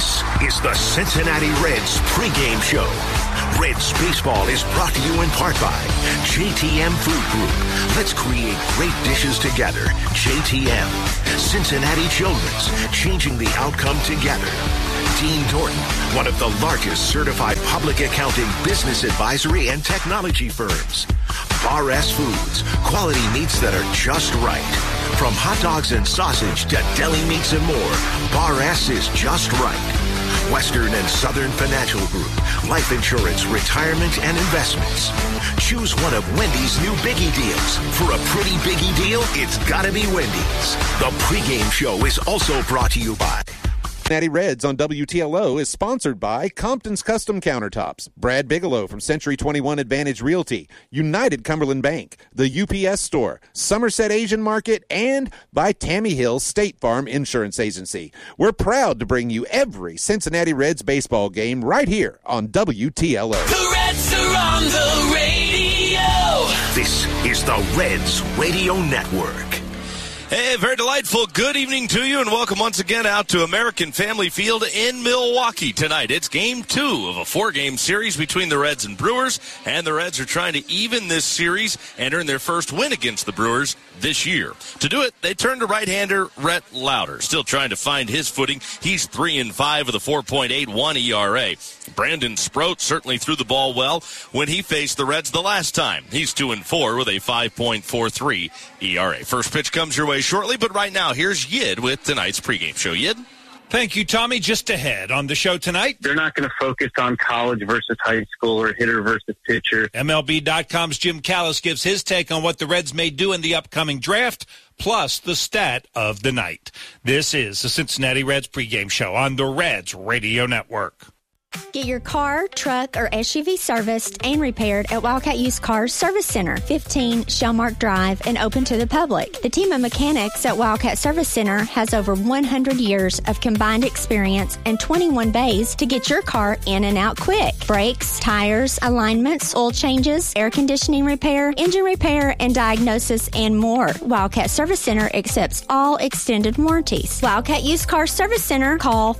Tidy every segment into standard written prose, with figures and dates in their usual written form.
This is the Cincinnati Reds pregame show. Reds baseball is brought to you in part by JTM Food Group. Let's create great dishes together. JTM. Cincinnati Children's, changing the outcome together. Dean Dorton, one of the largest certified public accounting, business advisory, and technology firms. Bar S Foods, quality meats that are just right. From hot dogs and sausage to deli meats and more, Bar S is just right. Western and Southern Financial Group, life insurance, retirement, and investments. Choose one of Wendy's new Biggie deals. For a pretty Biggie deal, it's gotta be Wendy's. The pregame show is also brought to you by Cincinnati Reds on WTLO is sponsored by Compton's Custom Countertops, Brad Bigelow from Century 21 Advantage Realty, United Cumberland Bank, the UPS Store, Somerset Asian Market, and by Tammy Hill State Farm Insurance Agency. We're proud to bring you every Cincinnati Reds baseball game right here on WTLO. The Reds are on the radio. This is the Reds Radio Network. Hey, very delightful. Good evening to you, and welcome once again out to American Family Field in Milwaukee tonight. It's Game 2 of a 4-game series between the Reds and Brewers, and the Reds are trying to even this series and earn their first win against the Brewers this year. To do it, they turn to right-hander Rhett Lauder, still trying to find his footing. He's 3-5 with a 4.81 ERA. Brandon Sproat certainly threw the ball well when he faced the Reds the last time. He's 2-4 with a 5.43 ERA. First pitch comes your way shortly, but right now, here's Yid with tonight's pregame show. Yid? Thank you, Tommy. Just ahead on the show tonight. They're not going to focus on college versus high school or hitter versus pitcher. MLB.com's Jim Callis gives his take on what the Reds may do in the upcoming draft, plus the stat of the night. This is the Cincinnati Reds pregame show on the Reds Radio Network. Get your car, truck, or SUV serviced and repaired at Wildcat Used Cars Service Center, 15 Shellmark Drive, and open to the public. The team of mechanics at Wildcat Service Center has over 100 years of combined experience and 21 bays to get your car in and out quick. Brakes, tires, alignments, oil changes, air conditioning repair, engine repair, and diagnosis, and more. Wildcat Service Center accepts all extended warranties. Wildcat Used Cars Service Center, call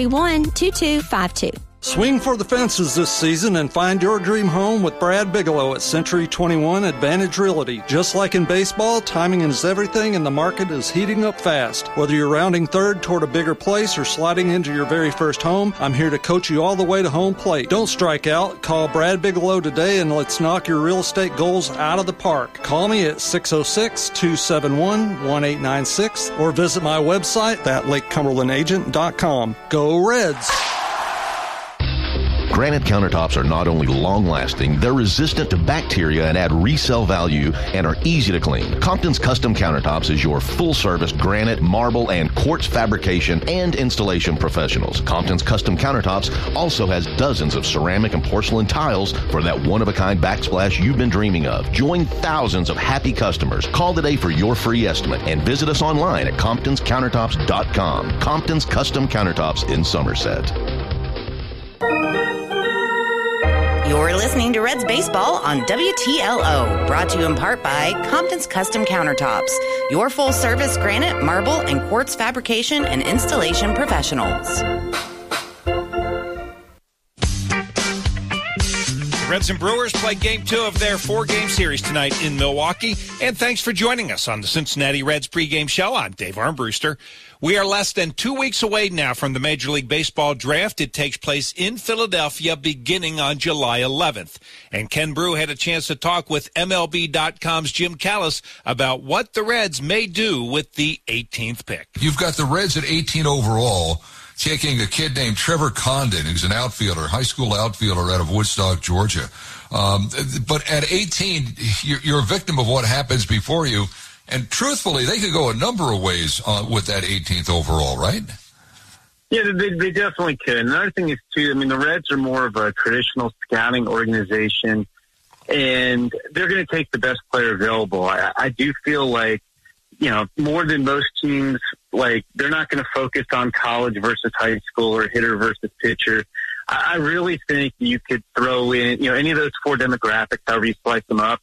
431-2252. Swing for the fences this season and find your dream home with Brad Bigelow at Century 21 Advantage Realty. Just like in baseball, timing is everything and the market is heating up fast. Whether you're rounding third toward a bigger place or sliding into your very first home, I'm here to coach you all the way to home plate. Don't strike out. Call Brad Bigelow today and let's knock your real estate goals out of the park. Call me at 606-271-1896 or visit my website, thatLakeCumberlandAgent.com. Go Reds! Granite countertops are not only long-lasting, they're resistant to bacteria and add resale value and are easy to clean. Compton's Custom Countertops is your full-service granite, marble, and quartz fabrication and installation professionals. Compton's Custom Countertops also has dozens of ceramic and porcelain tiles for that one-of-a-kind backsplash you've been dreaming of. Join thousands of happy customers. Call today for your free estimate and visit us online at ComptonsCountertops.com. Compton's Custom Countertops in Somerset. You're listening to Reds Baseball on WTLO, brought to you in part by Compton's Custom Countertops, your full-service granite, marble, and quartz fabrication and installation professionals. Reds and Brewers play Game 2 of their 4-game series tonight in Milwaukee. And thanks for joining us on the Cincinnati Reds pregame show. I'm Dave Armbruster. We are less than 2 weeks away now from the Major League Baseball draft. It takes place in Philadelphia beginning on July 11th. And Ken Brew had a chance to talk with MLB.com's Jim Callis about what the Reds may do with the 18th pick. You've got the Reds at 18 overall, taking a kid named Trevor Condon, who's an outfielder, high school outfielder out of Woodstock, Georgia. But at 18, you're a victim of what happens before you. And truthfully, they could go a number of ways with that 18th overall, right? Yeah, they definitely could. Another thing is, too, I mean, the Reds are more of a traditional scouting organization, and they're going to take the best player available. I do feel like, you know, more than most teams, like, they're not going to focus on college versus high school or hitter versus pitcher. I really think you could throw in, you know, any of those 4 demographics, however you slice them up,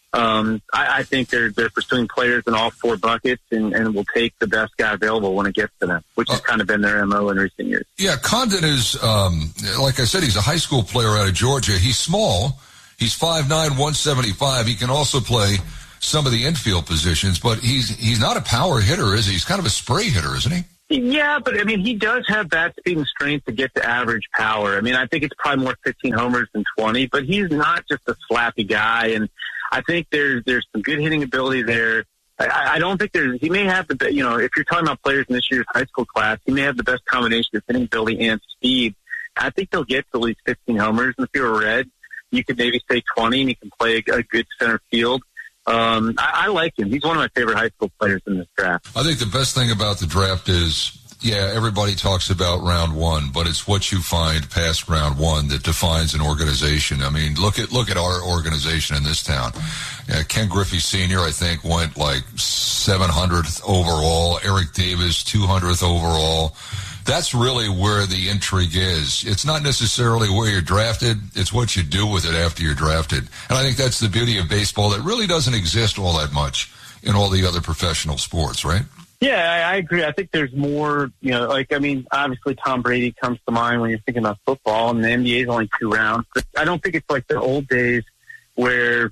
I think they're pursuing players in all four buckets and will take the best guy available when it gets to them, which has kind of been their MO in recent years. Yeah, Condon is, like I said, he's a high school player out of Georgia. He's small. He's 5'9", 175. He can also play some of the infield positions, but he's not a power hitter, is he? He's kind of a spray hitter, isn't he? Yeah, but I mean, he does have bat speed and strength to get to average power. I mean, I think it's probably more 15 homers than 20, but he's not just a slappy guy. And I think there's some good hitting ability there. I don't think he may have if you're talking about players in this year's high school class, he may have the best combination of hitting ability and speed. I think they'll get to at least 15 homers. And if you're a Red, you could maybe say 20 and he can play a good center field. I like him. He's one of my favorite high school players in this draft. I think the best thing about the draft is, everybody talks about round one, but it's what you find past round one that defines an organization. I mean, look at our organization in this town. Ken Griffey Sr., I think, went like 700th overall. Eric Davis, 200th overall. That's really where the intrigue is. It's not necessarily where you're drafted. It's what you do with it after you're drafted. And I think that's the beauty of baseball that really doesn't exist all that much in all the other professional sports, right? Yeah, I agree. I think there's more, obviously Tom Brady comes to mind when you're thinking about football, and the NBA is only 2 rounds. But I don't think it's like the old days where,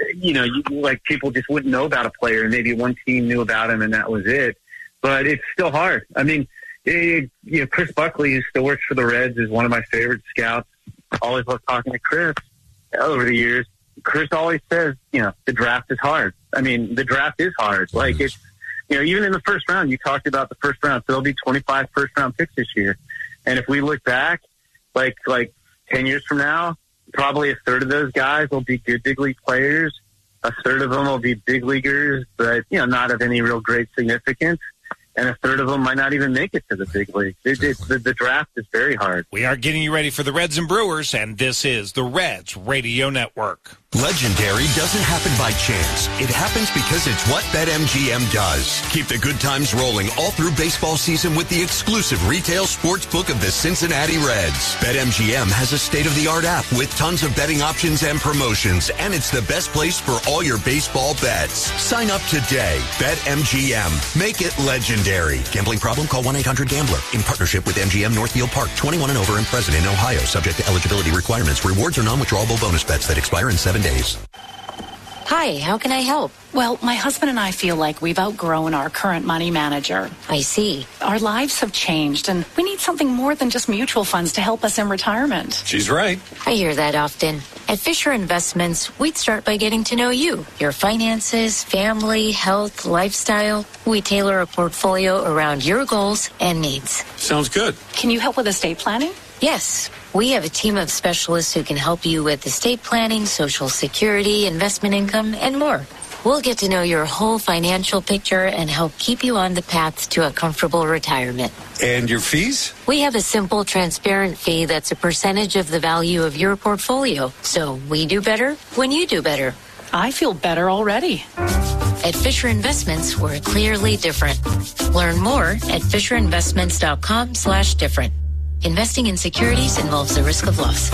people just wouldn't know about a player, and maybe one team knew about him and that was it. But it's still hard. I mean, Chris Buckley, who still works for the Reds, is one of my favorite scouts. Always love talking to Chris over the years. Chris always says, the draft is hard. I mean, the draft is hard. Like, it's, even in the first round, you talked about the first round. So there'll be 25 first-round picks this year. And if we look back, like 10 years from now, probably a third of those guys will be good big league players. A third of them will be big leaguers, but, not of any real great significance. And a third of them might not even make it to the big league. The draft is very hard. We are getting you ready for the Reds and Brewers, and this is the Reds Radio Network. Legendary doesn't happen by chance. It happens because it's what BetMGM does. Keep the good times rolling all through baseball season with the exclusive retail sports book of the Cincinnati Reds. BetMGM has a state-of-the-art app with tons of betting options and promotions, and it's the best place for all your baseball bets. Sign up today. BetMGM. Make it legendary. Gambling problem? Call 1-800-GAMBLER. In partnership with MGM Northfield Park. 21 and over and present in Ohio. Subject to eligibility requirements. Rewards are non-withdrawable bonus bets that expire in 7 days. Hi, how can I help? Well, my husband and I feel like we've outgrown our current money manager. I see. Our lives have changed, and we need something more than just mutual funds to help us in retirement. She's right. I hear that often. At Fisher Investments, we'd start by getting to know you, your finances, family, health, lifestyle. We tailor a portfolio around your goals and needs. Sounds good. Can you help with estate planning? Yes, we have a team of specialists who can help you with estate planning, Social Security, investment income, and more. We'll get to know your whole financial picture and help keep you on the path to a comfortable retirement. And your fees? We have a simple, transparent fee that's a percentage of the value of your portfolio. So we do better when you do better. I feel better already. At Fisher Investments, we're clearly different. Learn more at FisherInvestments.com/different. Investing in securities involves a risk of loss.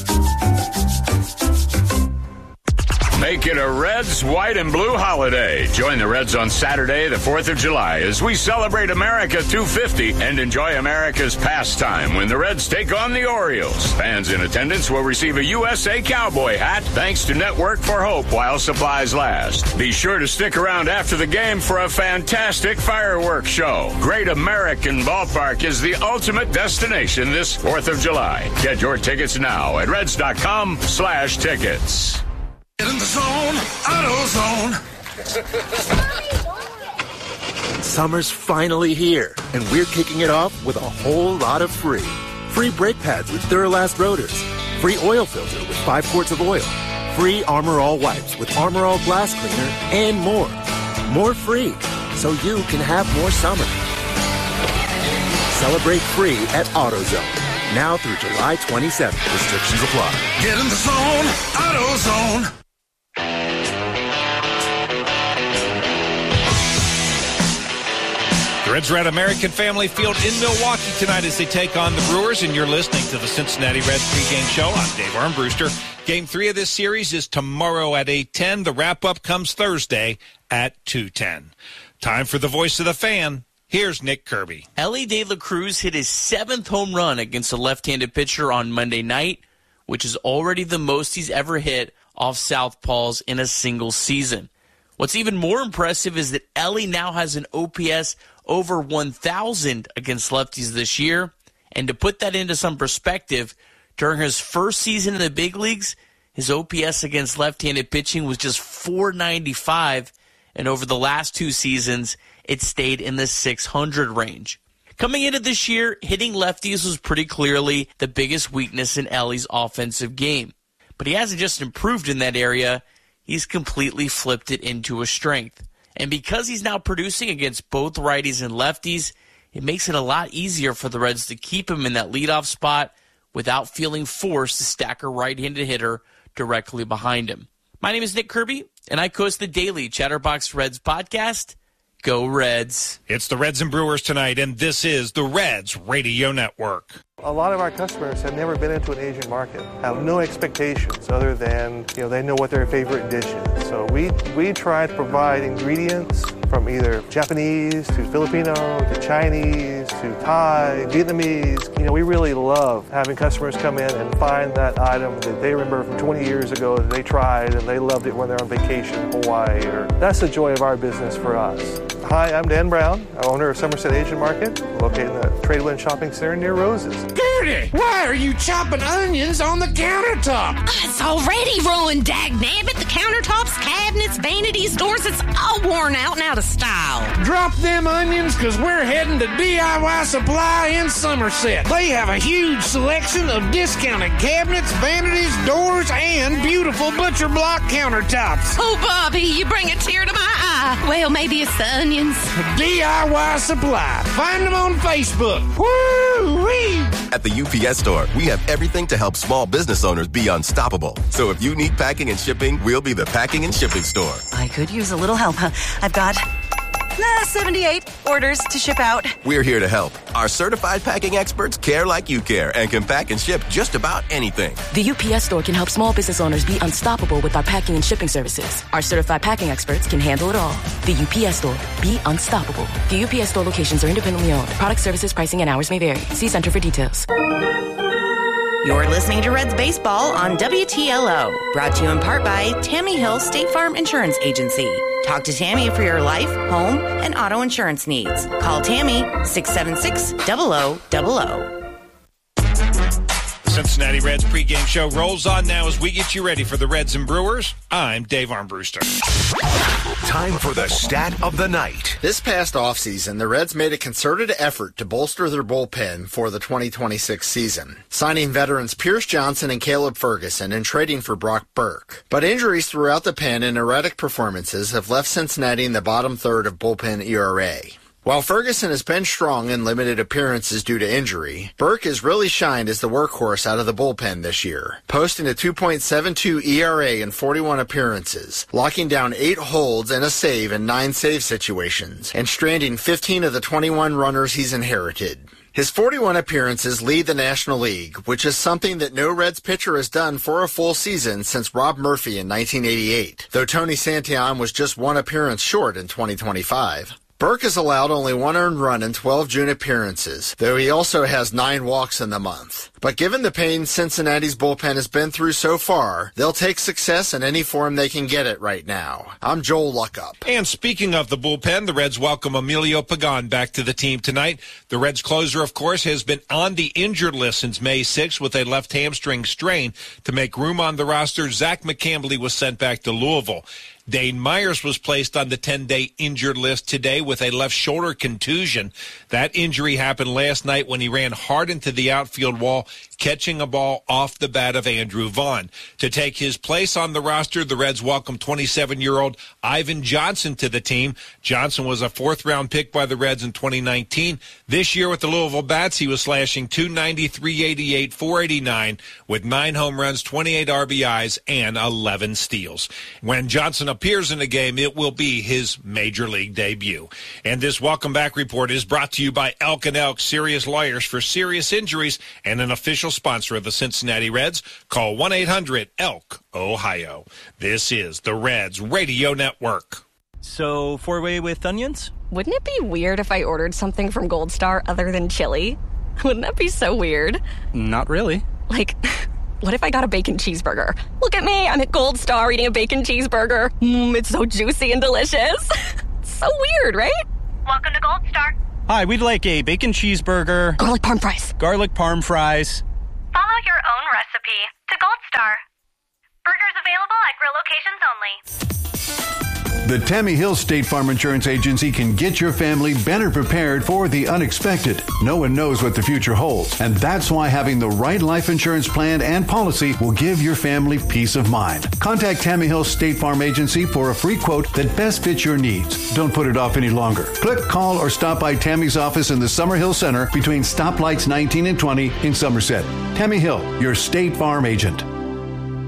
Make it a Reds white and blue holiday. Join the Reds on Saturday, the 4th of July, as we celebrate America 250 and enjoy America's pastime when the Reds take on the Orioles. Fans in attendance will receive a USA Cowboy hat thanks to Network for Hope while supplies last. Be sure to stick around after the game for a fantastic fireworks show. Great American Ballpark is the ultimate destination this 4th of July. Get your tickets now at Reds.com/tickets. Get in the zone, AutoZone. Summer's finally here, and we're kicking it off with a whole lot of free. Free brake pads with Duralast rotors. Free oil filter with 5 quarts of oil. Free Armor All wipes with Armor All glass cleaner, and more. More free, so you can have more summer. Celebrate free at AutoZone. Now through July 27th. Restrictions apply. Get in the zone, AutoZone. Reds are at American Family Field in Milwaukee tonight as they take on the Brewers, and you're listening to the Cincinnati Reds pregame show. I'm Dave Armbruster. Game 3 of this series is tomorrow at 8:10. The wrap-up comes Thursday at 2:10. Time for the voice of the fan. Here's Nick Kirby. Elly De La Cruz hit his 7th home run against a left-handed pitcher on Monday night, which is already the most he's ever hit off southpaws in a single season. What's even more impressive is that Elly now has an OPS over 1,000 against lefties this year. And to put that into some perspective, during his first season in the big leagues, his OPS against left-handed pitching was just 495, and over the last 2 seasons, it stayed in the 600 range. Coming into this year, hitting lefties was pretty clearly the biggest weakness in Elly's offensive game. But he hasn't just improved in that area, he's completely flipped it into a strength. And because he's now producing against both righties and lefties, it makes it a lot easier for the Reds to keep him in that leadoff spot without feeling forced to stack a right-handed hitter directly behind him. My name is Nick Kirby, and I host the daily Chatterbox Reds podcast. Go Reds. It's the Reds and Brewers tonight, and this is the Reds Radio Network. A lot of our customers have never been into an Asian market, have no expectations other than, they know what their favorite dish is. So we try to provide ingredients from either Japanese to Filipino to Chinese to Thai, Vietnamese. We really love having customers come in and find that item that they remember from 20 years ago that they tried and they loved it when they're on vacation in Hawaii. That's the joy of our business for us. Hi, I'm Dan Brown, owner of Somerset Asian Market, located in the Tradewind Shopping Center near Roses. Gertie, why are you chopping onions on the countertop? It's already ruined, dagnabbit. The countertops, cabinets, vanities, doors, it's all worn out and out of style. Drop them onions, because we're heading to DIY Supply in Somerset. They have a huge selection of discounted cabinets, vanities, doors, and beautiful butcher block countertops. Oh, Bobby, you bring a tear to my eye. Well, maybe it's the onions. DIY Supply. Find them on Facebook. Woo-wee! At the UPS Store, we have everything to help small business owners be unstoppable. So if you need packing and shipping, we'll be the packing and shipping store. I could use a little help. I've got 78 orders to ship out. We're here to help. Our certified packing experts care like you care and can pack and ship just about anything. The UPS Store can help small business owners be unstoppable with our packing and shipping services. Our certified packing experts can handle it all. The UPS Store. Be unstoppable. The UPS Store locations are independently owned. Product services, pricing, and hours may vary. See Center for details. You're listening to Reds Baseball on WTLO. Brought to you in part by Tammy Hill State Farm Insurance Agency. Talk to Tammy for your life, home, and auto insurance needs. Call Tammy 676-0000. The Cincinnati Reds pregame show rolls on now as we get you ready for the Reds and Brewers. I'm Dave Armbruster. Time for the stat of the night. This past offseason, the Reds made a concerted effort to bolster their bullpen for the 2026 season, signing veterans Pierce Johnson and Caleb Ferguson and trading for Brock Burke. But injuries throughout the pen and erratic performances have left Cincinnati in the bottom third of bullpen ERA. While Ferguson has been strong in limited appearances due to injury, Burke has really shined as the workhorse out of the bullpen this year, posting a 2.72 ERA in 41 appearances, locking down 8 holds and a save in 9 save situations, and stranding 15 of the 21 runners he's inherited. His 41 appearances lead the National League, which is something that no Reds pitcher has done for a full season since Rob Murphy in 1988, though Tony Santillan was just 1 appearance short in 2025. Burke has allowed only 1 earned run in 12 June appearances, though he also has 9 walks in the month. But given the pain Cincinnati's bullpen has been through so far, they'll take success in any form they can get it right now. I'm Joel Luckup. And speaking of the bullpen, the Reds welcome Emilio Pagan back to the team tonight. The Reds closer, of course, has been on the injured list since May 6th with a left hamstring strain. To make room on the roster, Zach McCambley was sent back to Louisville. Dane Myers was placed on the 10-day injured list today with a left shoulder contusion. That injury happened last night when he ran hard into the outfield wall catching a ball off the bat of Andrew Vaughn. To take his place on the roster, the Reds welcomed 27-year-old Ivan Johnson to the team. Johnson was a fourth-round pick by the Reds in 2019. This year with the Louisville Bats, he was slashing .290, .388, .489 with 9 home runs, 28 RBIs, and 11 steals. When Johnson appears in a game, it will be his major league debut. And this Welcome Back report is brought to you by Elk & Elk, serious lawyers for serious injuries, and an official sponsor of the Cincinnati Reds. Call 1-800-ELK-OHIO. This is the Reds Radio Network. So, 4-way with onions? Wouldn't it be weird if I ordered something from Gold Star other than chili? Wouldn't that be so weird? Not really. Like, what if I got a bacon cheeseburger? Look at me, I'm at Gold Star eating a bacon cheeseburger. It's so juicy and delicious. So weird, right? Welcome to Gold Star. Hi, we'd like a bacon cheeseburger. Garlic parm fries. Garlic parm fries. Follow your own recipe to Gold Star. Burgers available at grill locations only. The Tammy Hill State Farm Insurance Agency can get your family better prepared for the unexpected. No one knows what the future holds, and that's why having the right life insurance plan and policy will give your family peace of mind. Contact Tammy Hill State Farm Agency for a free quote that best fits your needs. Don't put it off any longer. Click, call, or stop by Tammy's office in the Summerhill Center between stoplights 19 and 20 in Somerset. Tammy Hill, your State Farm agent.